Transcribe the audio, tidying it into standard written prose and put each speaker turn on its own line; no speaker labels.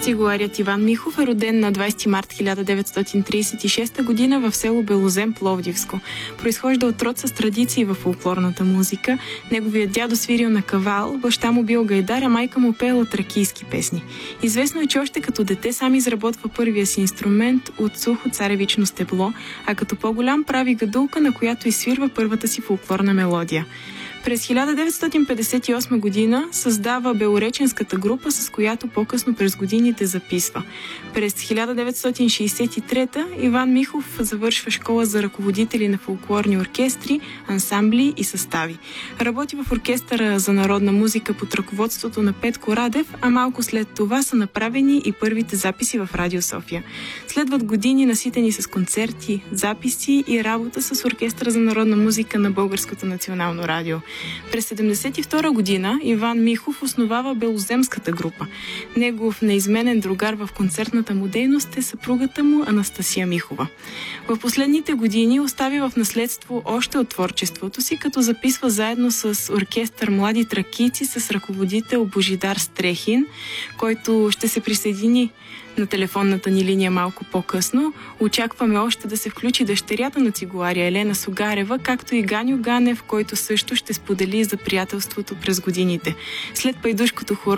Цигуларят Иван Михов е роден на 20 март 1936 година в село Белозем, Пловдивско. Произхожда от род с традиции във фолклорната музика. Неговият дядо свирил на кавал, баща му бил гайдар, а майка му пеела тракийски песни. Известно е, че още като дете сам изработва първия си инструмент от сухо царевично стебло, а като по-голям прави гадулка, на която изсвирва първата си фолклорна мелодия. През 1958 година създава белореченската група, с която по-късно през годините записва. През 1963 Иван Михов завършва школа за ръководители на фолклорни оркестри, ансамбли и състави. Работи в оркестъра за народна музика под ръководството на Петко Радев, а малко след това са направени и първите записи в Радио София. Следват години наситени с концерти, записи и работа с оркестъра за народна музика на Българското национално радио. През 1972 година Иван Михов основава Белоземската група. Негов неизменен другар в концертната му дейност е съпругата му Анастасия Михова. В последните години остави в наследство още от творчеството си, като записва заедно с оркестър Млади тракийци с ръководител Божидар Стрехин, който ще се присъедини на телефонната ни линия малко по-късно. Очакваме още да се включи дъщерята на цигуларя Елена Сугарева, както и Ганю Ганев, който също ще сподели за приятелството през годините. След пайдушкото хоро